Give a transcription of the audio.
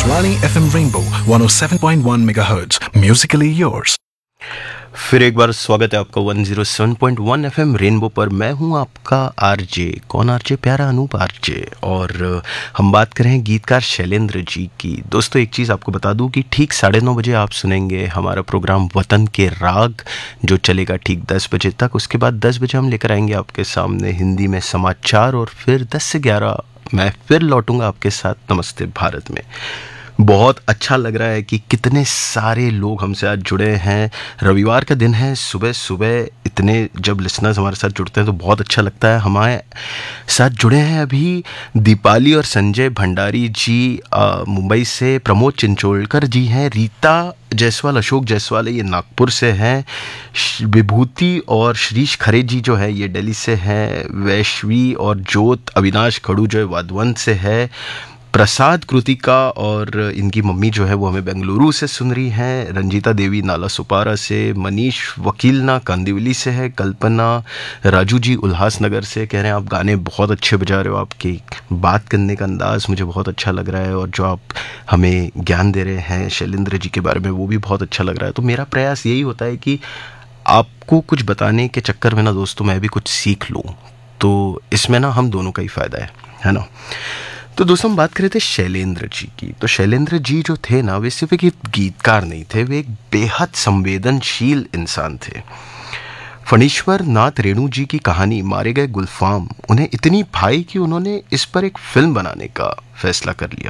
Akashvani FM Rainbow 107.1 MHz. Musically yours. फिर एक बार स्वागत है आपका 107.1 FM रेनबो पर। मैं हूं आपका आरजे। कौन आरजे? प्यारा अनूप आरजे। और हम बात करें गीतकार शैलेंद्र जी की। दोस्तों एक चीज़ आपको बता दूं कि ठीक 9:30 बजे आप सुनेंगे हमारा प्रोग्राम वतन के राग, जो चलेगा ठीक 10 बजे तक। उसके बाद 10 बजे हम लेकर आएंगे आपके सामने हिंदी में समाचार, और फिर 10 से 11 मैं फिर लौटूंगा आपके साथ नमस्ते भारत में। बहुत अच्छा लग रहा है कि कितने सारे लोग हमसे आज जुड़े हैं। रविवार का दिन है, सुबह सुबह इतने जब लिसनर्स हमारे साथ जुड़ते हैं तो बहुत अच्छा लगता है। हमारे साथ जुड़े हैं अभी दीपाली और संजय भंडारी जी मुंबई से, प्रमोद चिंचोलकर जी हैं, रीता जायसवाल, अशोक जायसवाल ये नागपुर से हैं, विभूति और श्रीश खरे जी जो है ये दिल्ली से हैं, वैश्वी और ज्योत अविनाश खड़ू जो है वाधवंत से है, प्रसाद कृतिका और इनकी मम्मी जो है वो हमें बेंगलुरु से सुन रही हैं, रंजीता देवी नाला सुपारा से, मनीष वकीलना कांदिवली से है, कल्पना राजू जी उल्लासनगर से कह रहे हैं आप गाने बहुत अच्छे बजा रहे हो, आपकी बात करने का अंदाज़ मुझे बहुत अच्छा लग रहा है, और जो आप हमें ज्ञान दे रहे हैं शैलेंद्र जी के बारे में वो भी बहुत अच्छा लग रहा है। तो मेरा प्रयास यही होता है कि आपको कुछ बताने के चक्कर में ना दोस्तों मैं भी कुछ सीख लूँ, तो इसमें ना हम दोनों का ही फ़ायदा है ना। तो दोस्तों हम बात कर रहे थे शैलेंद्र जी की। तो शैलेंद्र जी जो थे ना, वे सिर्फ एक गीतकार नहीं थे, वे एक बेहद संवेदनशील इंसान थे। फणीश्वर नाथ रेणु जी की कहानी मारे गए गुलफाम उन्हें इतनी भाई कि उन्होंने इस पर एक फिल्म बनाने का फैसला कर लिया।